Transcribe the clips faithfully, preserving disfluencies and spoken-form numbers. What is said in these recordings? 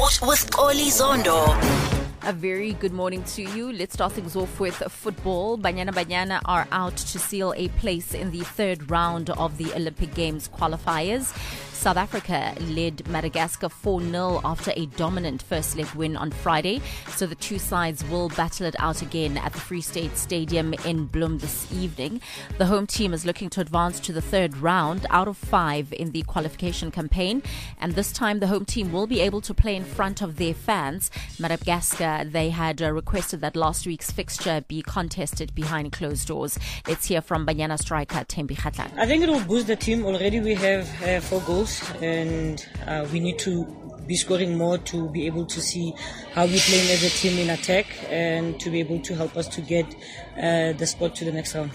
Sport with Oli Zondo. A very good morning to you. Let's start things off with football. Banyana Banyana are out to seal a place in the third round of the Olympic Games qualifiers. South Africa led Madagascar four nil after a dominant first leg win on Friday. So the two sides will battle it out again at the Free State Stadium in Bloem this evening. The home team is looking to advance to the third round out of five in the qualification campaign. And this time the home team will be able to play in front of their fans. Madagascar, they had uh, requested that last week's fixture be contested behind closed doors. Let's hear from Banyana striker Thembi Kgatlana. I think it will boost the team. Already we have uh, four goals. And uh, we need to be scoring more to be able to see how we're playing as a team in attack and to be able to help us to get uh, the spot to the next round.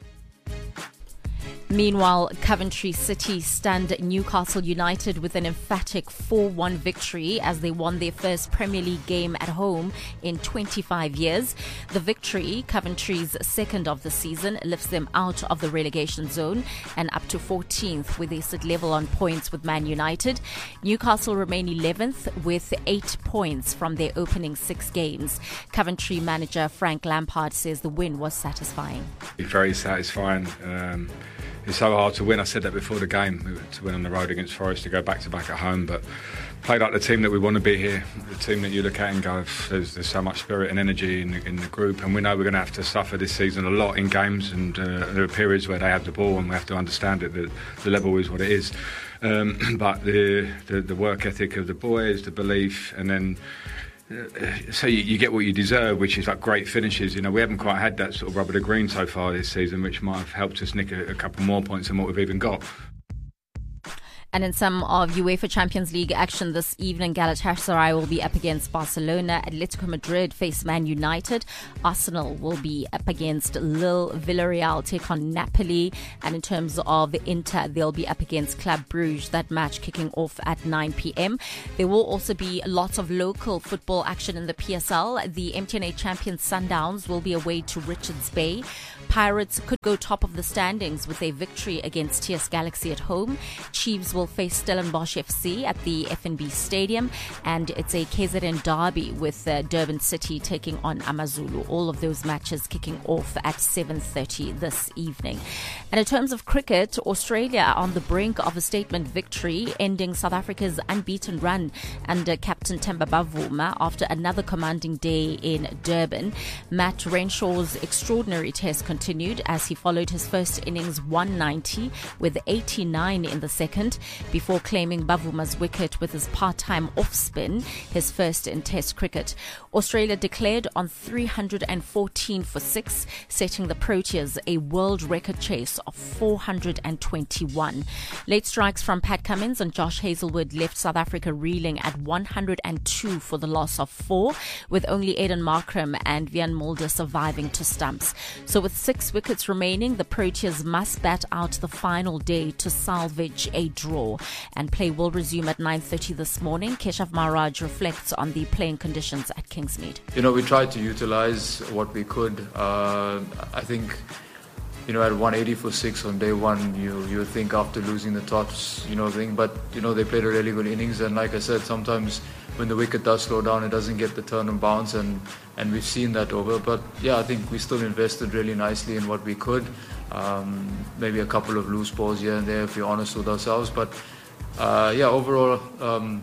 Meanwhile, Coventry City stunned Newcastle United with an emphatic four one victory as they won their first Premier League game at home in twenty-five years. The victory, Coventry's second of the season, lifts them out of the relegation zone and up to fourteenth, where they sit level on points with Man United. Newcastle remain eleventh with eight points from their opening six games. Coventry manager Frank Lampard says the win was satisfying. Very satisfying. Um, It's so hard to win. I said that before the game, to win on the road against Forest, to go back to back at home. But played like the team that we want to be here, the team that you look at and go, there's, there's so much spirit and energy in the, in the group. And we know we're going to have to suffer this season a lot in games. And uh, there are periods where they have the ball and we have to understand it, that the level is what it is. Um, but the, the, the work ethic of the boys, the belief, and then... So you, you get what you deserve, which is like great finishes. You know, we haven't quite had that sort of rubber to green so far this season, which might have helped us nick a, a couple more points than what we've even got. And in some of UEFA Champions League action this evening, Galatasaray will be up against Barcelona. Atletico Madrid face Man United. Arsenal will be up against Lille. Villarreal take on Napoli. And in terms of Inter, they'll be up against Club Brugge. That match kicking off at nine p.m. There will also be lots of local football action in the P S L. The M T N A champion Sundowns will be away to Richards Bay. Pirates could go top of the standings with a victory against T S Galaxy at home. Chiefs will face Stellenbosch F C at the F N B Stadium, and it's a K Z N derby with uh, Durban City taking on Amazulu. All of those matches kicking off at seven thirty this evening. And in terms of cricket, Australia are on the brink of a statement victory, ending South Africa's unbeaten run under captain Themba Bavuma after another commanding day in Durban. Matt Renshaw's extraordinary test continued as he followed his first innings one ninety with eighty-nine in the second before claiming Bavuma's wicket with his part-time off-spin, his first in Test cricket. Australia declared on three hundred fourteen for six, setting the Proteas a world record chase of four hundred twenty-one. Late strikes from Pat Cummins and Josh Hazelwood left South Africa reeling at one hundred two for the loss of four, with only Aiden Markram and Vian Mulder surviving to stumps. So with six wickets remaining, the Proteas must bat out the final day to salvage a draw. And play will resume at nine thirty this morning. Keshav Maharaj reflects on the playing conditions at Kingsmead. You know, we tried to utilise what we could. Uh, I think, you know, at one eighty for six on day one, you you think after losing the tops, you know, thing. But, you know, they played a really good innings. And like I said, sometimes when the wicket does slow down, it doesn't get the turn and bounce. And, and we've seen that over. But, yeah, I think we still invested really nicely in what we could. Um, maybe a couple of loose balls here and there, if we're honest with ourselves. But, uh, yeah, overall, um,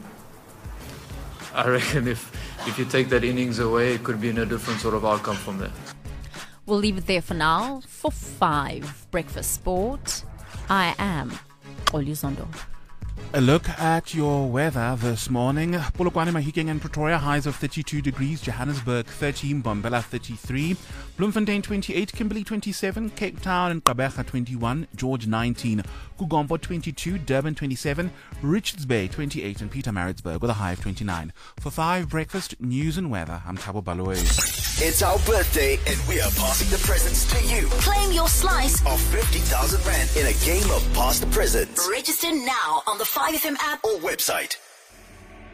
I reckon if, if you take that innings away, it could be in a different sort of outcome from there. We'll leave it there for now. For five, Breakfast Sport, I am Oli Zondo. A look at your weather this morning. Polokwane, Mahikeng and Pretoria, highs of thirty-two degrees. Johannesburg thirteen, Bombela thirty-three, Bloemfontein twenty-eight, Kimberley twenty-seven, Cape Town and Gqeberha twenty-one, George nineteen, Kugombo twenty-two, Durban twenty-seven, Richards Bay twenty-eight and Pietermaritzburg with a high of twenty-nine. For five Breakfast News and Weather, I'm Thabo Baloyi. It's our birthday and we are passing the presents to you. Claim your slice of fifty thousand rand in a game of Pass the Presents. Register now on the five F M app or website.